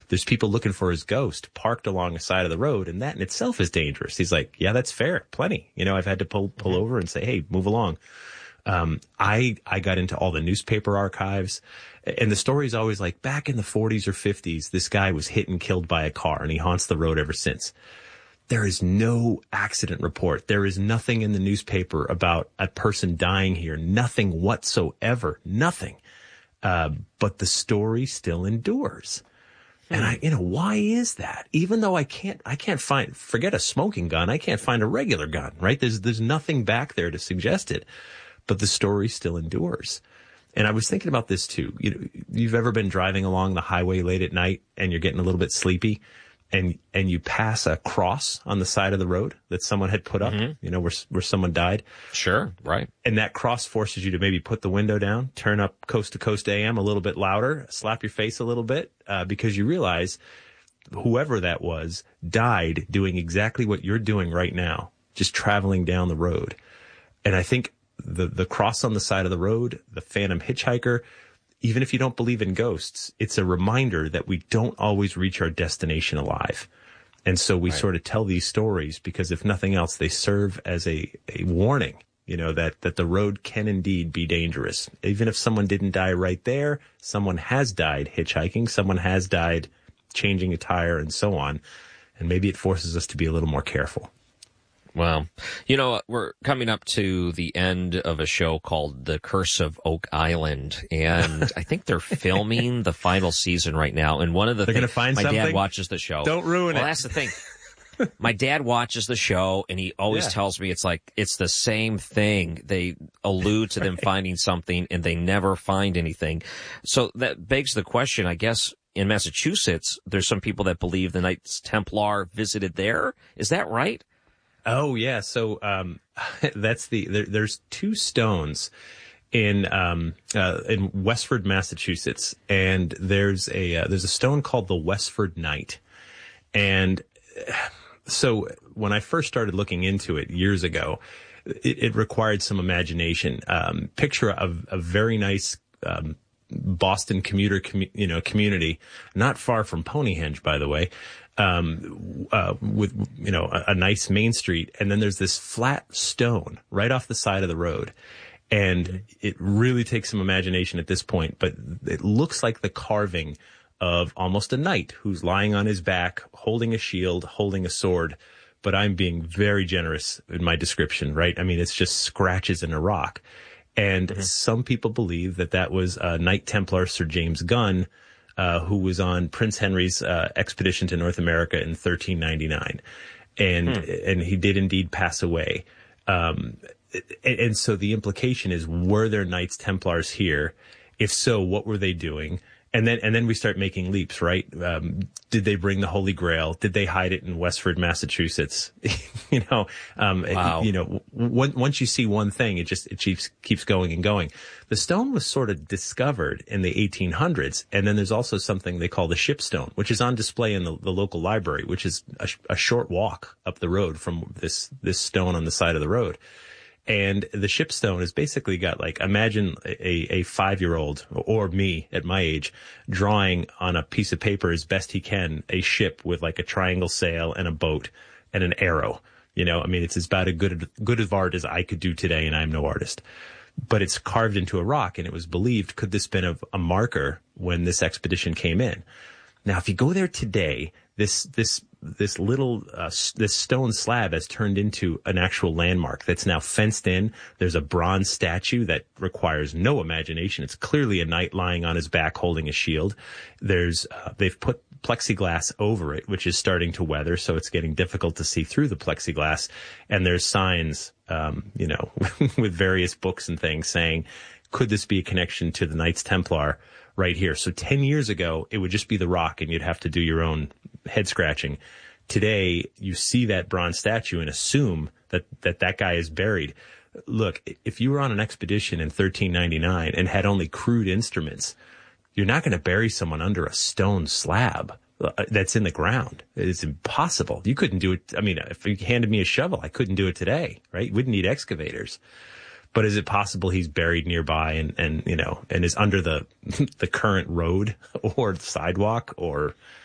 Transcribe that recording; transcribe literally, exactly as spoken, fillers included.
there's people looking for his ghost parked along the side of the road, and that in itself is dangerous. He's like, yeah, that's fair. Plenty. You know, I've had to pull, pull over and say, hey, move along. Um, I, I got into all the newspaper archives, and the story is always like, back in the forties or fifties, this guy was hit and killed by a car, and he haunts the road ever since. There is no accident report. There is nothing in the newspaper about a person dying here. Nothing whatsoever. Nothing. Uh, but the story still endures. And I, you know, why is that? Even though I can't, I can't find, forget a smoking gun. I can't find a regular gun, right? There's, there's nothing back there to suggest it, but the story still endures. And I was thinking about this too. You know, you've ever been driving along the highway late at night and you're getting a little bit sleepy, and, and you pass a cross on the side of the road that someone had put up, mm-hmm. you know, where, where someone died. Sure. Right. And that cross forces you to maybe put the window down, turn up Coast to Coast A M a little bit louder, slap your face a little bit, uh, because you realize whoever that was died doing exactly what you're doing right now, just traveling down the road. And I think the, the cross on the side of the road, the phantom hitchhiker, even if you don't believe in ghosts, it's a reminder that we don't always reach our destination alive. And so we right. sort of tell these stories because if nothing else, they serve as a, a warning, you know, that, that the road can indeed be dangerous. Even if someone didn't die right there, someone has died hitchhiking, someone has died changing a tire and so on. And maybe it forces us to be a little more careful. Well, you know, we're coming up to the end of a show called The Curse of Oak Island, and I think they're filming the final season right now. And one of the they're things, gonna find my something? dad watches the show. Don't ruin well, it. Well, that's the thing. My dad watches the show, and he always yeah. tells me it's like it's the same thing. They allude to them right. finding something, and they never find anything. So that begs the question, I guess. In Massachusetts, there's some people that believe the Knights Templar visited there. Is that right? Oh, yeah. So um, that's the there, there's two stones in um, uh, in Westford, Massachusetts, and there's a uh, there's a stone called the Westford Knight. And so when I first started looking into it years ago, it, it required some imagination. Um, picture a, a very nice um, Boston commuter commu- you know community, not far from Ponyhenge, by the way. Um, uh, with, you know, a, a nice main street. And then there's this flat stone right off the side of the road. And it really takes some imagination at this point, but it looks like the carving of almost a knight who's lying on his back, holding a shield, holding a sword. But I'm being very generous in my description, right? I mean, it's just scratches in a rock. And mm-hmm. some people believe that that was uh, Knight Templar Sir James Gunn, Uh, who was on Prince Henry's uh, expedition to North America in thirteen ninety-nine. And hmm. and he did indeed pass away. Um, and, and so the implication is, were there Knights Templars here? If so, what were they doing? And then and then we start making leaps, right? Um, did they bring the Holy Grail? Did they hide it in Westford, Massachusetts? you know, um, wow. you know, w- once you see one thing, it just it keeps keeps going and going. The stone was sort of discovered in the eighteen hundreds, and then there's also something they call the Shipstone, which is on display in the, the local library, which is a, a short walk up the road from this this stone on the side of the road. And the Shipstone has basically got, like, imagine a, a five-year-old, or me at my age, drawing on a piece of paper as best he can a ship with, like, a triangle sail and a boat and an arrow. You know, I mean, it's about as good, good of art as I could do today, and I'm no artist. But it's carved into a rock, and it was believed, could this been a, a marker when this expedition came in? Now, if you go there today, this this this little uh, this stone slab has turned into an actual landmark that's now fenced in. There's a bronze statue that requires no imagination. It's clearly a knight lying on his back holding a shield. There's uh, they've put plexiglass over it, which is starting to weather, so it's getting difficult to see through the plexiglass. And there's signs, um, you know, with various books and things saying, could this be a connection to the Knights Templar right here? So ten years ago, it would just be the rock and you'd have to do your own head scratching. Today, you see that bronze statue and assume that, that that guy is buried. Look, if you were on an expedition in thirteen ninety-nine and had only crude instruments, you're not going to bury someone under a stone slab that's in the ground. It's impossible. You couldn't do it. I mean, if you handed me a shovel, I couldn't do it today, right? You wouldn't need excavators. But is it possible he's buried nearby and, and, you know, and is under the, the current road or sidewalk or